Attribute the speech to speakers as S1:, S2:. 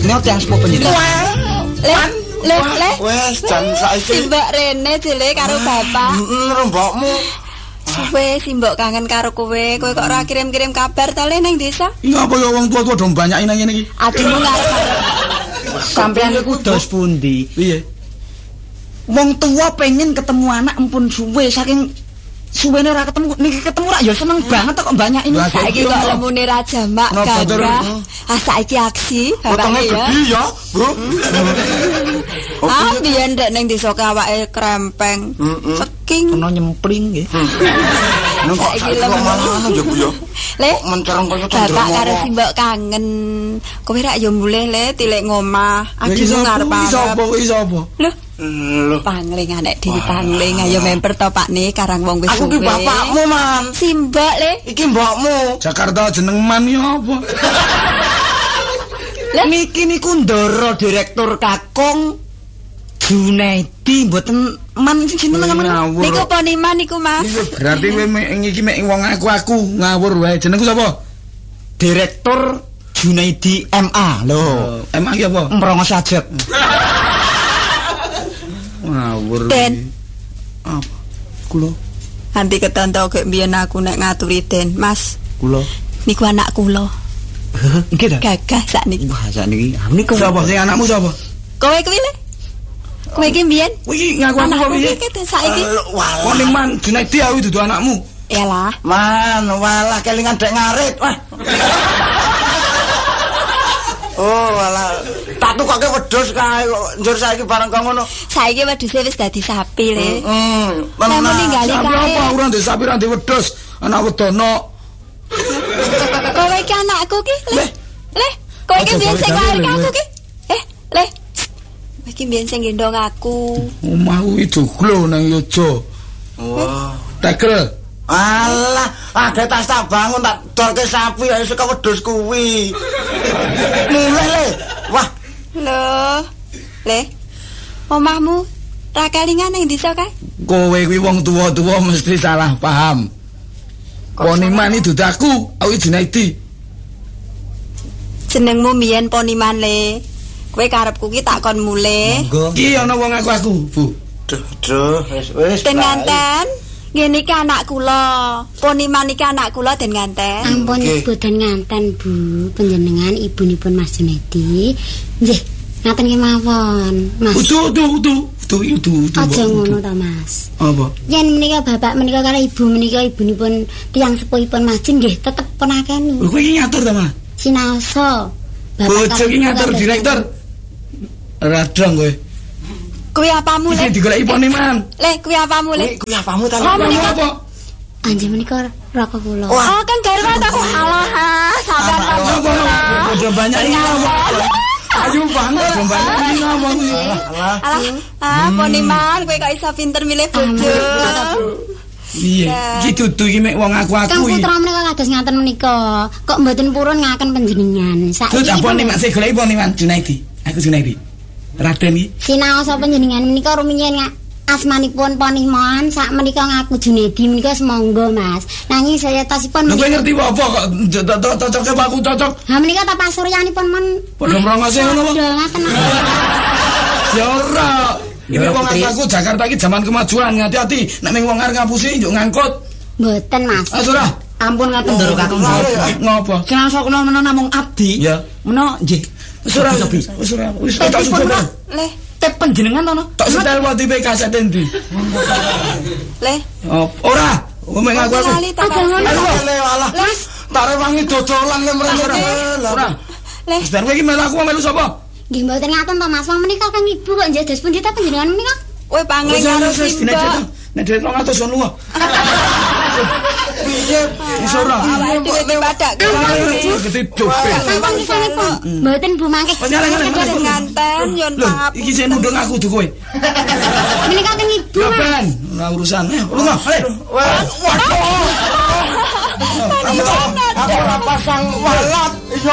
S1: Ini yang sepuh penjenengan.
S2: Le.
S3: Wes jan saiki.
S2: Simbok Rene jele karo bapak.
S3: Heeh, mbokmu.
S2: Suwe simbok kangen karo kowe. Kowe kok ora kirim-kirim kabar ta le nang desa?
S4: Iya apa ya wong tua-tua do banyak nang ngene iki.
S2: Adhimu ngarep
S1: Sampeyan iku dos pundi?
S4: Piye?
S1: Wong tua pengen ketemu anak ampun suwe saking suwene ora ketemu niki ketemu rak ya seneng banget kok banyak ini.
S2: saiki kok lemune ra jamak gagah. Saiki aksi
S3: Potongnya gede ya, Bro.
S2: Biyen ndek ning desa awake krempeng. Saking
S1: Kena nyempling nggih.
S3: Nang kok saiki kok malah ya, Bu ya.
S2: Le,
S3: mencereng kaya
S2: bapak karo simbok kangen. Kowe rak ya mulih le tilik ngomah. Adhimu ngarep-arep.
S4: Sapa?
S3: Lho,
S2: Pangling anek dhewe pangling ayo memper to Pakne karang wong wis
S3: aku ki bapakmu, Man.
S2: Simbok le.
S3: Iki mbokmu.
S4: Jakarta jeneng man ya apa?
S1: Niki niku ndara direktur Kakung Junaidi mboten man jenengan men.
S2: Niku poniman niku Mas.
S4: Berarti kowe iki mek wong aku ngawur wae. Jenengku sapa?
S1: Direktur Junaidi MA lho.
S4: Emang iki apa?
S1: Mrongo sajak.
S4: Ngawur.
S2: Den.
S4: Apa? Kula.
S2: Nanti ketonton kok biyen aku nek ngaturi Den, Mas.
S4: Kula.
S2: Niku anak kula.
S1: Nggih ta?
S2: Gagah sakniki.
S1: Wah, sakniki. Niku
S4: Sapa sing anakmu sapa?
S2: Kowe kuwi le. Kowe iki biyen
S4: Kowe iki ngaku aku
S2: anakku
S4: piye?
S2: iki saiki.
S4: Wong ning man Junaidi aku dudu anakmu.
S2: Yalah.
S3: Man, walah kelingan dek ngarit. Wah. Oh, walah. Tak tukoke wedhus kae kok njur saiki bareng kok ngono.
S2: Saiki wedhuse wis dadi sapi le.
S3: Tenan.
S2: Kamu ninggali
S4: Sapi
S2: kae.
S4: apa ora ndek sapi ora ndek wedhus. Anak wedono.
S2: Kowe iki anakku ki, Le. Le, kowe iki biyen sing karo aku ki. Le. Kowe iki biyen sing gendong aku.
S4: Omahku iki joglo nang Yojo.
S3: Wah.
S4: Tekel.
S3: Alah, ada tas tak bangun tak dorke sapi ayo saka wedhus kuwi. Mulih le. Wah,
S2: Loh. Le. Omahmu ra kelingan ning desa kae?
S4: Kowe kuwi wong tuwa-tuwa mesti salah paham. Poniman iki dudu aku Junaidi.
S2: Jenengmu biyen Poniman le. Kowe karepku ki tak kon mulih.
S4: Iki ana wong aku, Bu.
S3: duh, wis.
S2: Den nganten. Ngene iki anak kula. Poniman iki anak kula den nganten.
S5: Ampun boten nganten Bu, panjenengan ibunipun Mas Junaidi. Nggih, ngaten kemawon, Mas.
S4: Udu.
S5: Aja ngono ta, Mas.
S4: Apa?
S5: Yen menika bapak menika karo ibu menika ibunipun tiyang sepuhipun Mas Jin nggih tetep ponakeni.
S4: Kowe iki ngatur ta, Mas?
S5: Sinaosa.
S4: Bojo iki ngatur direktur. Radong kowe.
S2: Kuwi apamu le?
S4: Iki digoleki Poniman.
S2: Le, kuwi apamu le?
S3: Kuwi apamu ta?
S4: Apa?
S5: Anjir menika raka kula.
S2: Oh, kan garwa ta kok. Alah, sampean
S4: Apa? Udah banyak ini apa? Ayo banget, banyak ini apa?
S2: Alah, Poniman, kowe kok iso pinter milih bojo.
S4: Iya, iki dudu iki mek wong aku
S5: Kang
S4: iki.
S5: putra menika kados ngaten menika. Kok mboten purun ngaken panjenengan.
S4: Terus apa nih Mas goleki Poniman Junaidi? Aku Junaidi. Raden iki.
S5: Sinaosa panjenengan menika rumiyin asmanipun Poniman sak menika ngaku Junaidi menika semonggo Mas. Nanging saya tasipun
S4: Lho kowe ngerti apa kok cocok aku cocok.
S5: Ha menika ta pasuryanipun men.
S4: Padha mrongose ngono kok.
S5: Lho ngaten.
S4: Ya ora. Ini wong aku Jakarta iki zaman kemajuan, hati-hati nek ning wong arep ngapusi njuk ngangkut.
S5: Mboten Mas.
S4: Ora.
S1: Ampun ngaten ndoro Kakung.
S4: Ngopo?
S1: Sinaosa kula menawa namung abdi.
S4: Ya.
S1: Menawa nggih.
S4: Wis ora. Wis tak sudah.
S2: Le,
S1: Tep panjenengan to no?
S4: Tak setel wae di kaset endi.
S2: le.
S4: Ora. Wong ngaku aku.
S2: Aja ngono.
S3: Alah. Tak rewangi dodolan le mrene
S4: Ora.
S2: Le.
S4: Wis ben kowe iki melu aku melu sapa?
S5: Nggih mboten ngaten to Mas. Wong menika kang ibu kok njados pundi ta panjenengan menika?
S2: Kowe pangling karo Simbok.
S4: Nek dhewe 200 lunga.
S3: piye?
S4: Wis ora.
S2: Awake dhewe badak.
S4: Gede dope.
S5: Sampun kisanipun. Mboten Bu mangke.
S2: Den nganten yen
S4: Lho,
S2: pangapunten.
S4: iki sing nundung aku tuh kowe.
S5: Menika kang ibu
S4: Ya
S5: Mas.
S4: ben, ora urusan. Lunga, ayo.
S3: Waduh. Aku ora pasang walat. Iya